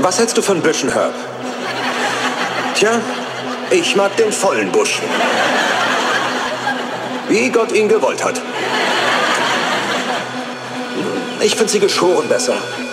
Was hältst du von Büschen, Herb? Tja, ich mag den vollen Busch. Wie Gott ihn gewollt hat. Ich finde sie geschoren besser.